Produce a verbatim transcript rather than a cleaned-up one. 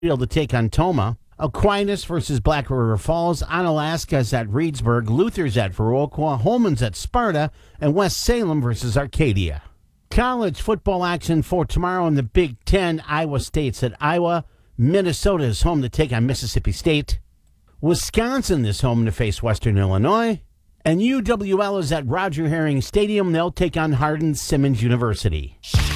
to take on Toma. Aquinas versus Black River Falls. Onalaska's at Reedsburg. Luther's at Viroqua. Holman's at Sparta. And West Salem versus Arcadia. College football action for tomorrow in the Big Ten. Iowa State's at Iowa. Minnesota is home to take on Mississippi State. Wisconsin is home to face Western Illinois. And U W L is at Roger Herring Stadium. They'll take on Hardin Simmons University.